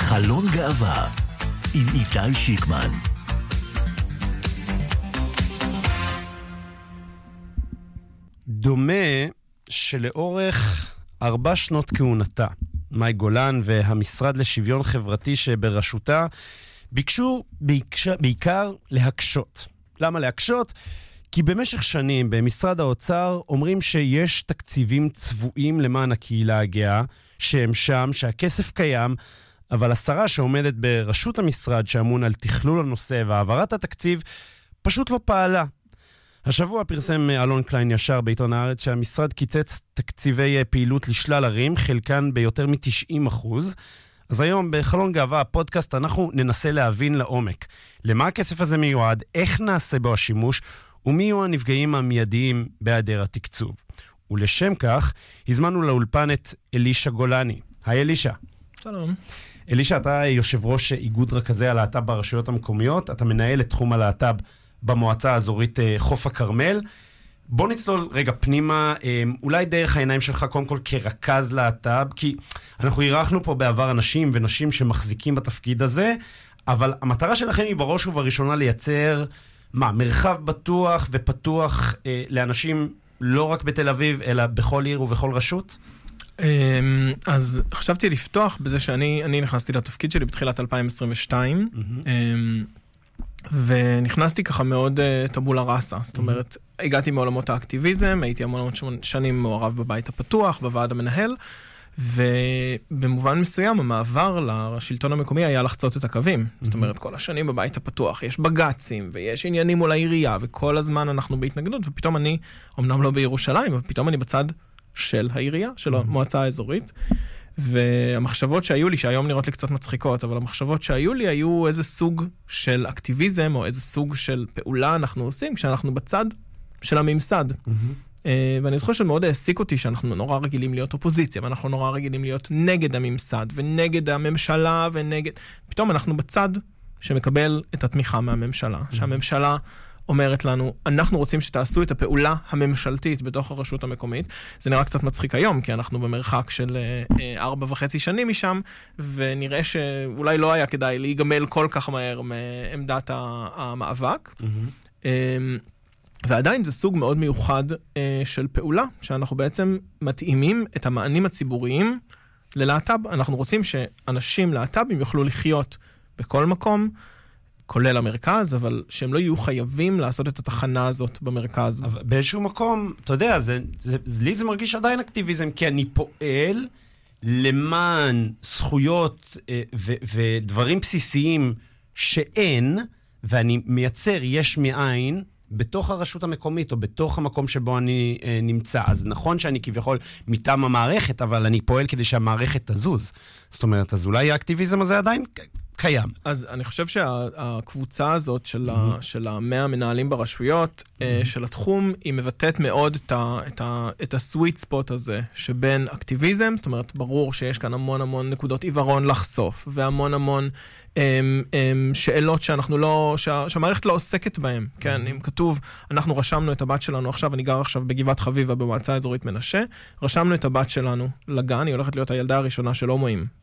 חלון גאווה עם איתי שיקמן. דומה שלאורך 4 שנות כהונתה, מאי גולן והמשרד לשוויון חברתי שבראשותה ביקשו בעיקר להקשות. למה להקשות? כי במשך שנים במשרד האוצר אומרים שיש תקציבים צבועים למען הקהילה הגאה, שהם שם, שהכסף קיים, אבל השרה שעומדת בראשות המשרד שאמון על תכלול הנושא והעברת התקציב פשוט לא פעלה. השבוע פרסם אלון קליין ישר בעיתון הארץ שהמשרד קיצץ תקציבי פעילות לשלל ערים, חלקן ביותר מ-90%. אז היום בחלון גאווה, הפודקאסט, אנחנו ננסה להבין לעומק למה הכסף הזה מיועד, איך נעשה בו השימוש, ומי יהיו הנפגעים המיידיים בהיעדר התקצוב. ולשם כך, הזמנו לאולפן את אלישע גולני. היי אלישע. שלום. אלישע, אתה יושב ראש איגוד רכזי הלהט"ב ברשויות המקומיות, אתה מנהל את תחום הלהט"ב במועצה האזורית חוף הכרמל. בוא נצלול רגע פנימה, אולי דרך העיניים שלך קודם כל כרכז להט"ב, כי אנחנו עירכנו פה בעבר אנשים ונשים שמחזיקים בתפקיד הזה, אבל המטרה שלכם היא בראש ובראשונה לייצר מרחב בטוח ופתוח לאנשים לא רק בתל אביב, אלא בכל עיר ובכל רשות? אז חשבתי לפתוח בזה שאני נכנסתי לתפקיד שלי בתחילת 2022, ונכנסתי ככה מאוד טבולה ראסה. זאת אומרת, הגעתי מעולמות האקטיביזם, הייתי המון שנים מעורב בבית הפתוח, בוועד המנהל, ובמובן מסוים המעבר לשלטון המקומי היה לחצות את הקווים. זאת אומרת, כל השנים בבית הפתוח יש בגצים ויש עניינים מול העירייה, וכל הזמן אנחנו בהתנגדות, ופתאום אני, אמנם לא בירושלים, אבל פתאום אני בצד של העירייה, של המועצה האזורית, והמחשבות שהיו לי, שהיום נראות לי קצת מצחיקות, אבל המחשבות שהיו לי היו איזה סוג של אקטיביזם, או איזה סוג של פעולה אנחנו עושים, כשאנחנו בצד של הממסד. ואני זוכר שמאוד העסיק אותי שאנחנו נורא רגילים להיות אופוזיציה, ואנחנו נורא רגילים להיות נגד הממסד, ונגד הממשלה, פתאום אנחנו בצד שמקבל את התמיכה מהממשלה, שהממשלה אומרת לנו, אנחנו רוצים שתעשו את הפעולה הממשלתית בתוך הרשות המקומית. זה נראה קצת מצחיק היום, כי אנחנו במרחק של 4.5 שנים משם, ונראה שאולי לא היה כדאי להיגמל כל כך מהר מעמדת המאבק. ועדיין זה סוג מאוד מיוחד של פעולה, שאנחנו בעצם מתאימים את המענים הציבוריים ללהט"ב. אנחנו רוצים שאנשים להט"בים יוכלו לחיות בכל מקום, כולל המרכז, אבל שהם לא יהיו חייבים לעשות את התחנה הזאת במרכז. אבל באיזשהו מקום, אתה יודע, לי זה מרגיש עדיין אקטיביזם, כי אני פועל למען זכויות ודברים בסיסיים שאין, ואני מייצר יש מאין, בתוך הרשות המקומית, או בתוך המקום שבו אני נמצא. אז נכון שאני כביכול מטעם המערכת, אבל אני פועל כדי שהמערכת תזוז. זאת אומרת, אז אולי האקטיביזם הזה עדיין קיים. אז אני חושב שהקבוצה הזאת של 100 מנהלים ברשויות, של התחום, היא מבטאת מאוד את הסוויט ספוט הזה, שבין אקטיביזם, זאת אומרת, ברור שיש כאן המון נקודות עיוורון לחשוף, והמון שאלות שהמערכת לא עוסקת בהן. כן, אם כתוב, אנחנו רשמנו את הבת שלנו עכשיו, אני גר עכשיו בגבעת חביבה במועצה האזורית מנשה, רשמנו את הבת שלנו לגן, היא הולכת להיות הילדה הראשונה של הומואים